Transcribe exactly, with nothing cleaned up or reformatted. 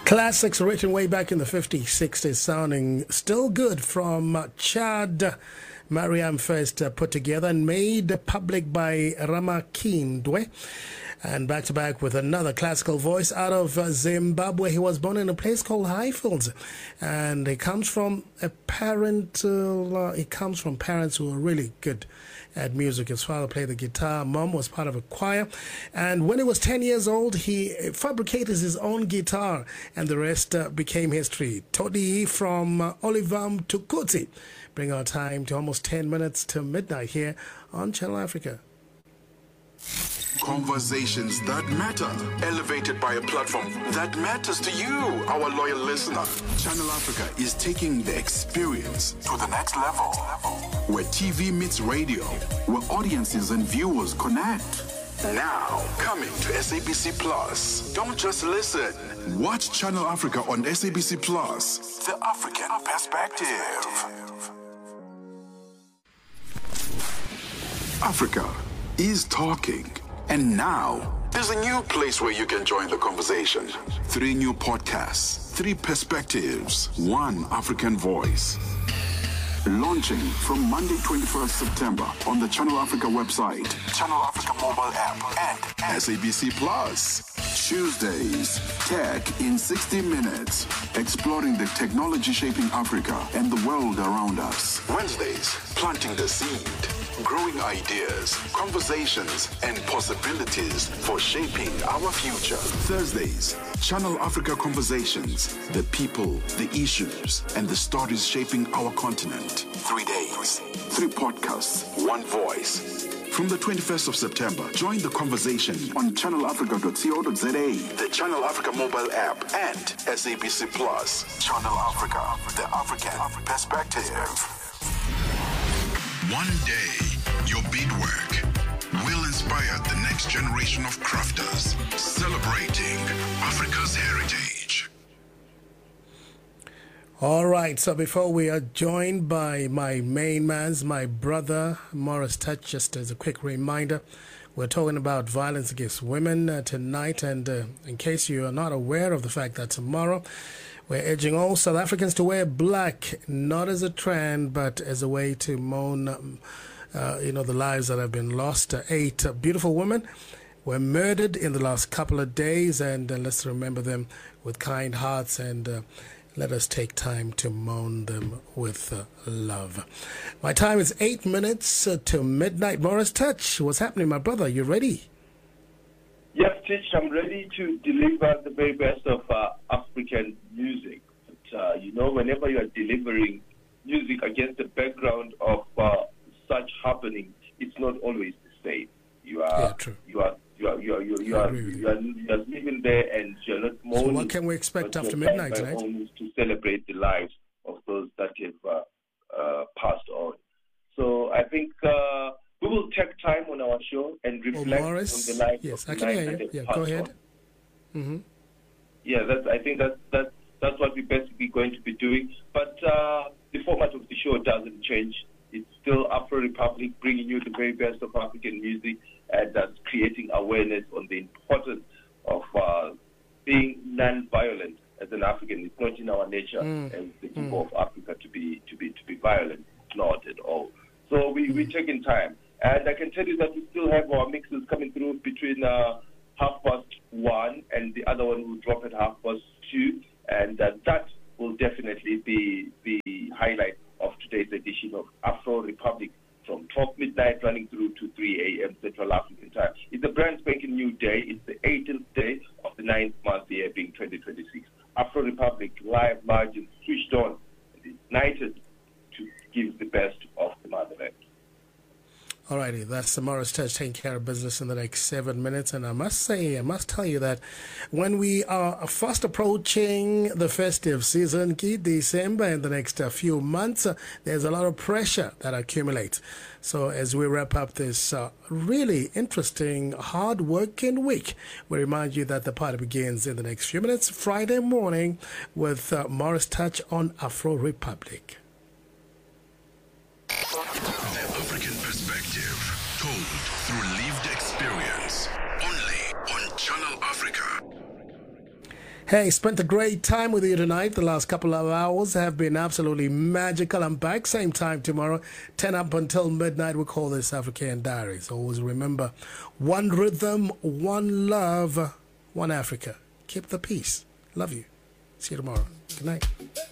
Classics written way back in the fifties, sixties, sounding still good from uh, Chad. Mariam first uh, put together and made public by Ramakindwe. And back to back with another classical voice out of uh, Zimbabwe. He was born in a place called Highfields, and he comes from a parent. Uh, he comes from parents who are really good at music. His father played the guitar. Mom was part of a choir, and when he was ten years old, he fabricated his own guitar, and the rest uh, became history. Todi from uh, Olivam to Kutsi. Bring our time to almost ten minutes to midnight here on Channel Africa. Conversations that matter, elevated by a platform that matters to you, our loyal listener. Channel Africa is taking the experience to the next level, where T V meets radio, where audiences and viewers connect. Now, coming to S A B C Plus. Don't just listen. Watch Channel Africa on S A B C Plus. The African Perspective. Africa is talking. And now, there's a new place where you can join the conversation. Three new podcasts, three perspectives, one African voice. Launching from Monday, twenty-first September on the Channel Africa website, Channel Africa mobile app, and S A B C Plus. Tuesdays, Tech in sixty minutes, exploring the technology shaping Africa and the world around us. Wednesdays, planting the seed, growing ideas, conversations, and possibilities for shaping our future. Thursdays, Channel Africa Conversations, the people, the issues, and the stories shaping our continent. Three days, three podcasts, one voice. From the twenty-first of September, join the conversation on channel africa dot co dot za, the Channel Africa mobile app, and S A B C Plus. Channel Africa, the African Perspective. One day, your beadwork will inspire the next generation of crafters, celebrating Africa's heritage. All right, so before we are joined by my main man's, my brother, Morris Touch, just as a quick reminder, we're talking about violence against women uh, tonight, and uh, in case you are not aware of the fact that tomorrow we're urging all South Africans to wear black, not as a trend, but as a way to mourn, um, uh, you know, the lives that have been lost. Uh, eight uh, beautiful women were murdered in the last couple of days, and uh, let's remember them with kind hearts, and uh, let us take time to mourn them with uh, love. My time is eight minutes uh, to midnight. Morris Touch, what's happening, my brother? You ready? Yes, Titch, I'm ready to deliver the very best of uh, African music. But, uh, you know, whenever you are delivering music against the background of uh, such happenings, it's not always the same. You are, yeah, true. you are, you are, you are, you are, you are, you are, you are living there, and you're not mourning. So what can we expect after midnight tonight? To celebrate the lives of those that have uh, uh, passed on. So I think uh, we will take time on our show and reflect oh, Morris, on the lives yes, of I the can lives hear that you. have Yeah, passed go ahead. on. Mm-hmm. Yeah, that's, I think that's, that's, that's what we're basically going to be doing. But uh, the format of the show doesn't change. It's still Afro Republic, bringing you the very best of African music, and that's creating awareness on the importance of uh, being non-violent as an African. It's not in our nature mm. as the people mm. of Africa to be to be to be violent. It's not at all. So we, mm. we're taking time. And I can tell you that we still have our mixes coming through between uh, half past one, and the other one will drop at half past two. And uh, that will definitely be the highlight of today's edition of Afro Republic, from twelve midnight running through to three a.m. Central African time. It's a brand spanking new day. It's the eighteenth day of the ninth month, the year being twenty twenty-six. Afro Republic, live, large, and switched on, and united to give the best of the motherland. All righty, that's the Morris Touch taking care of business in the next seven minutes. And I must say, I must tell you that when we are fast approaching the festive season, December, in the next uh, few months, uh, there's a lot of pressure that accumulates. So as we wrap up this uh, really interesting, hard-working week, we remind you that the party begins in the next few minutes, Friday morning, with uh, Morris Touch on Afro Republic. Told through lived experience, only on Channel Africa. Hey, spent a great time with you tonight. The last couple of hours have been absolutely magical. I'm back same time tomorrow, ten up until midnight. We call this African Diaries. Always remember, one rhythm, one love, one Africa. Keep the peace. Love you. See you tomorrow. Good night.